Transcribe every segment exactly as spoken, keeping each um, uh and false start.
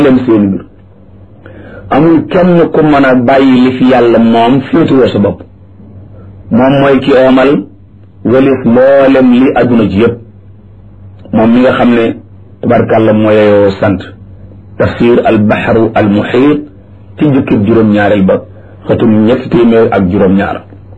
leen seen mbir amul kenn ku mën a bàyyi li fi yàlla moom féetuwoo sa bopp moom mooy ki oomal walis mboolem li adduna ji yëpp moom mi nga xam ne tabarkàlla mooyoo sant tafsir al baxru al muxiit ci jukkib juróom-ñaareel ba xatum ñetti téeméer ak juróom-ñaar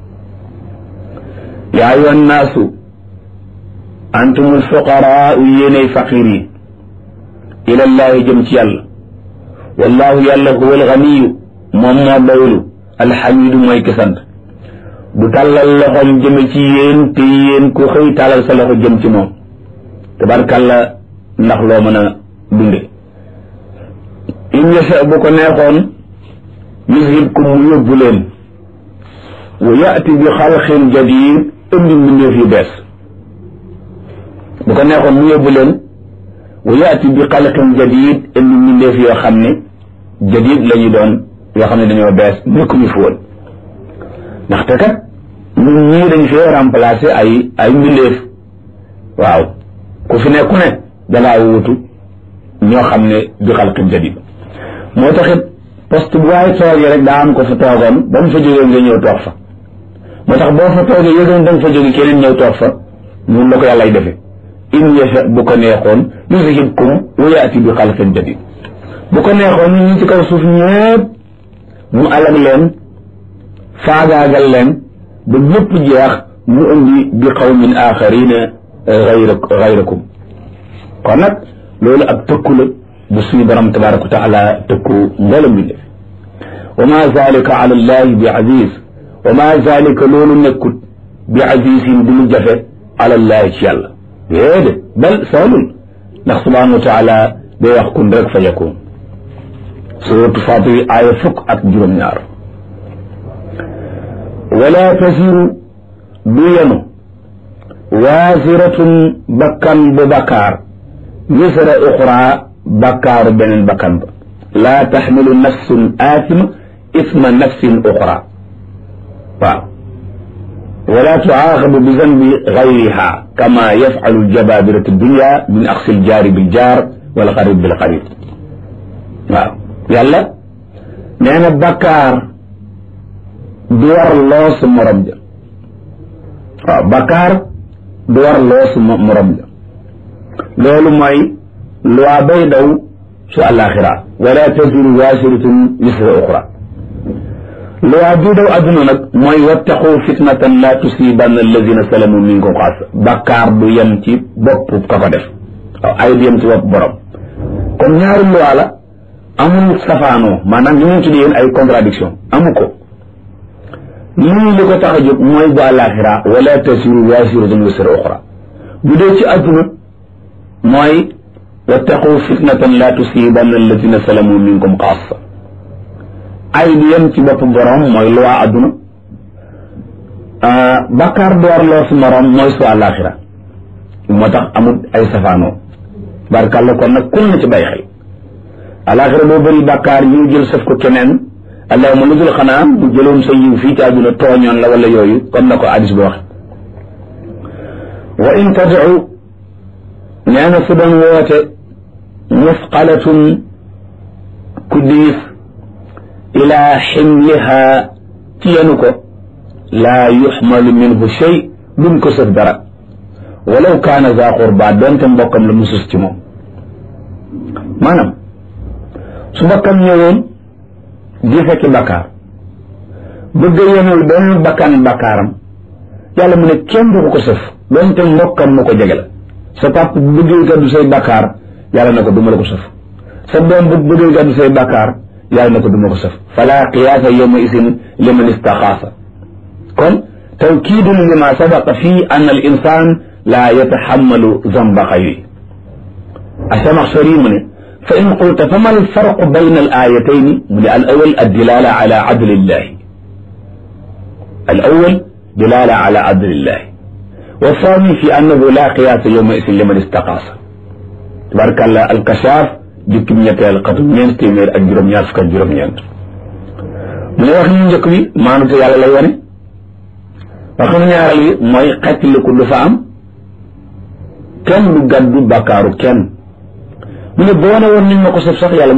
yaa ayyuhan naasu antumul fuqaraa yéenay faqir yi ilallahi jëm ci yàlla wallahu yàlla huwa alganiyu moom moo doylu alxamidu mooy ki sant du tàllal loxoom jëme ci yéen te yéen ku xëy tàllal sa loxo jëm ci moom tabarkàlla ndax loo mën a dunde in yasha bu ko neexoon yuzhibkum mu yóbbu leen wa yaati bi xalqin jadid indi mbindeef yu bees bu ko neexoon mu yóbbu leen wa yaati bi xalqin jadid indi mbindeef yoo xam ne jadid la ñu doon yoo xam ne dañoo bees nekkuñu fi woon ndaxte kat ñun ñii dañ fee remplacer ay ay mbindeef waaw ku fi nekku ne dangaa wuutu ñoo xam ne bi xalqin jadid moo taxit poste bu waaye toogee rek daa am ko fa toogoon ba mu fa jógee nga ñëw toog fa moo tax boo fa toogee yëgoon da nga fa jóge keneen ñëw toog fa ñun la ko yàllay defe in yasha bu ko neexoon yuzhibkum wa yaati bi xalqin jadid bu ko neexoon ñu ñi ci kaw suuf ñëpp mu alag leen faagaagal leen ba ñëpp jeex mu indi bi qawmin axarina gayra gayrakum kon nag loolu ak tëkku la bu suñu borom tabaraka wa taala tëkku mboolem bi def wa ma zalika ala allahi bi aziz wa ma zalika loolu nekkut bi azizin di lu jafe ala allahi ci yàlla déedéet bal saalul ndax subhanahu wa taala day wax kun rek fa yakun suratu Fatir aaya fukk ak juróom-ñaar wala tasiru du yenu waasiratun bakkan bu bakkaar wisra uxra bakkaaru beneen bakkan ba laa taxmilu nafsun aasima isma nafsin uxra waaw wala tuaaxabu bi zanbi gayriha kama yafalu ljababiratu dunya min axsi ljaari biljaar wal xarib bilxarib waaw yàlla nee na bakkaar du war loosu morom ja waaw bakkaar du war loosu morom ja loolu mooy loi bay daw su àllaaxira wala taziru waasiratun wisra uxra loi bi daw adduna nag mooy wattaqu fitnatan la tusibanna alladina salamu minkum xaasa bakkaar du yem ci bopp ka ko def waaw ay du yem ci bopp borom kon ñaari loi la amul safaanoo maanaam ñu ngi tuddee yéen ay contradiction amu ko lii li ko tax a jóg mooy bu àllaaxira wala taziru waasiratun wisra uxra bu dee ci adduna mooy wattaqu fitnatan la tusibanna alladina salamu minkum xaasa ay du yem ci bopp borom mooy lu waa adduna bakkaar du war loo su morom mooy su àllaaxira moo tax amul ay safaanoo barkàlla kon nag kun na ci bàyyi xel àllaaxira boo bëri bakkaar ñu jël saf ko keneen allahuma lu dul xanaa mu jëloon sa yiw fii ci àdduna tooñoon la wala yooyu comme na ko hadis bi wax wa in tad'u nee na su doon woote musqalatun ku diis ilaa ximliha ci yenu ko laa yuxmalu minhu shay duñ ko sëf dara walaw kaana za qurba doonte mbokkam la mu sus ci moom maanaam su mbokkam ñëwoon di fekki bakkaar bëgg yenul benn bakkan bakkaaram yàlla mu ne kenn du ko ko sëf doonte mbokkam mu ko jege la sa pap bu bëggee gàddu say bakkaar yàlla na ko duma la ko sëf sa doom bu bëggee gàddu say bakkaar yàlla na ko duma ko sëf fala qiyaasa yawma isin liman istaxaasa kon tawkiidun lima sabaqa fii an al insan laa yataxammalu zamba xayri Asamaxshari mu ne fa in qulta fama al farqu bayna al aayatayni mu ne al awal addilala ala adlillahi al awal dilala ala adlillahi والثاني في أنه لا قياس يومئذ لمن استقاص تبارك الله الكشاف جكم ñetteel xatum ñeent téeméer ak juróom ñaar fukk ak juróom ñeent mu ne wax ñu njëkk bi maanute yàlla lay wane wax ñu ñaaral yi mooy xettiliku du fa am kenn du gàddu bàkkaaru kenn mu ne boo ne woon niñ ma ko sëf sax yàlla